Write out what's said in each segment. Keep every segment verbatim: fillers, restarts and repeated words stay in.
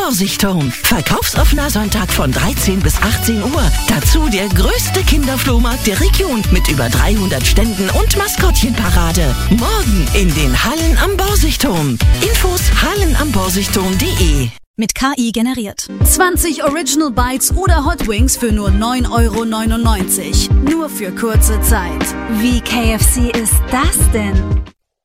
Borsigturm. Verkaufsoffener Sonntag von dreizehn bis achtzehn Uhr. Dazu der größte Kinderflohmarkt der Region mit über dreihundert Ständen und Maskottchenparade. Morgen in den Hallen am Borsigturm. Infos hallen am borsigturm punkt de. Mit K I generiert. zwanzig Original Bites oder Hot Wings für nur neun Euro neunundneunzig. Nur für kurze Zeit. Wie K F C ist das denn?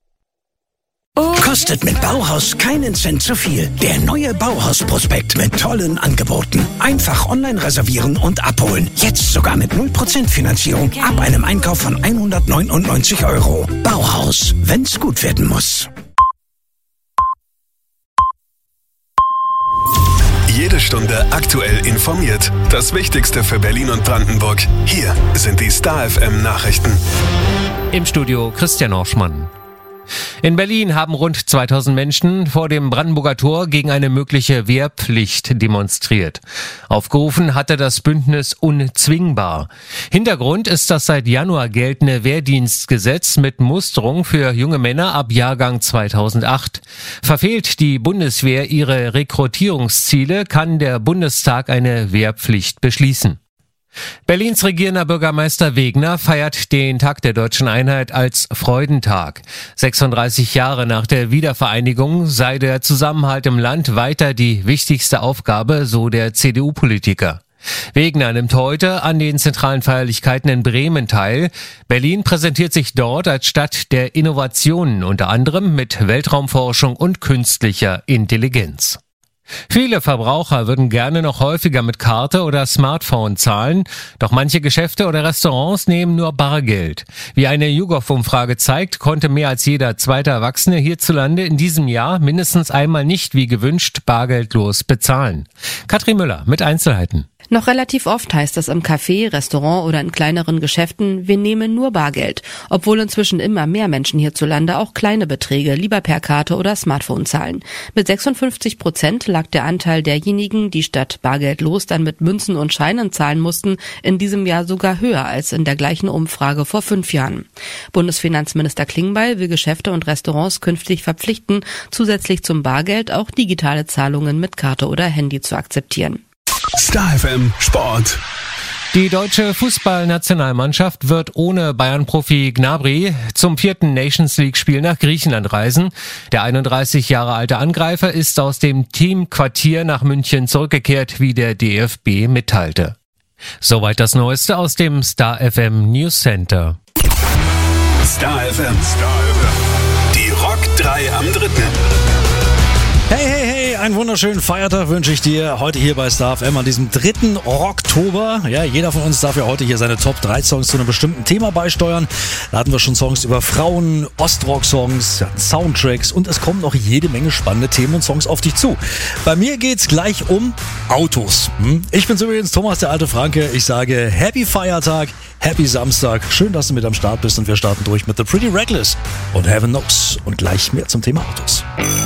Kostet mit Bauhaus keinen Cent zu viel. Der neue Bauhaus-Prospekt mit tollen Angeboten. Einfach online reservieren und abholen. Jetzt sogar mit null Prozent Finanzierung ab einem Einkauf von hundertneunundneunzig Euro. Bauhaus, wenn's gut werden muss. Jede Stunde aktuell informiert. Das Wichtigste für Berlin und Brandenburg. Hier sind die Star F M Nachrichten. Im Studio Christian Orschmann. In Berlin haben rund zweitausend Menschen vor dem Brandenburger Tor gegen eine mögliche Wehrpflicht demonstriert. Aufgerufen hatte das Bündnis Unzwingbar. Hintergrund ist das seit Januar geltende Wehrdienstgesetz mit Musterung für junge Männer ab Jahrgang zweitausendacht. Verfehlt die Bundeswehr ihre Rekrutierungsziele, kann der Bundestag eine Wehrpflicht beschließen. Berlins regierender Bürgermeister Wegner feiert den Tag der Deutschen Einheit als Freudentag. sechsunddreißig Jahre nach der Wiedervereinigung sei der Zusammenhalt im Land weiter die wichtigste Aufgabe, so der C D U-Politiker. Wegner nimmt heute an den zentralen Feierlichkeiten in Bremen teil. Berlin präsentiert sich dort als Stadt der Innovationen, unter anderem mit Weltraumforschung und künstlicher Intelligenz. Viele Verbraucher würden gerne noch häufiger mit Karte oder Smartphone zahlen, doch manche Geschäfte oder Restaurants nehmen nur Bargeld. Wie eine YouGov-Umfrage zeigt, konnte mehr als jeder zweite Erwachsene hierzulande in diesem Jahr mindestens einmal nicht wie gewünscht bargeldlos bezahlen. Katrin Müller mit Einzelheiten. Noch relativ oft heißt es im Café, Restaurant oder in kleineren Geschäften, wir nehmen nur Bargeld, obwohl inzwischen immer mehr Menschen hierzulande auch kleine Beträge lieber per Karte oder Smartphone zahlen. Mit sechsundfünfzig Prozent lag der Anteil derjenigen, die statt bargeldlos dann mit Münzen und Scheinen zahlen mussten, in diesem Jahr sogar höher als in der gleichen Umfrage vor fünf Jahren. Bundesfinanzminister Klingbeil will Geschäfte und Restaurants künftig verpflichten, zusätzlich zum Bargeld auch digitale Zahlungen mit Karte oder Handy zu akzeptieren. Star F M Sport. Die deutsche Fußballnationalmannschaft wird ohne Bayern-Profi Gnabry zum vierten Nations-League-Spiel nach Griechenland reisen. Der einunddreißig Jahre alte Angreifer ist aus dem Teamquartier nach München zurückgekehrt, wie der D F B mitteilte. Soweit das Neueste aus dem Star F M News Center. Star F M. Star F M. Die Rock drei am dritten. Hey, hey, hey, einen wunderschönen Feiertag wünsche ich dir heute hier bei Star F M an diesem dritten Oktober. Ja, jeder von uns darf ja heute hier seine Top drei Songs zu einem bestimmten Thema beisteuern. Da hatten wir schon Songs über Frauen, Ostrock-Songs, Soundtracks und es kommen noch jede Menge spannende Themen und Songs auf dich zu. Bei mir geht's gleich um Autos. Ich bin's übrigens, Thomas, der alte Franke. Ich sage Happy Feiertag, Happy Samstag. Schön, dass du mit am Start bist und wir starten durch mit The Pretty Reckless und Heaven Knows und gleich mehr zum Thema Autos.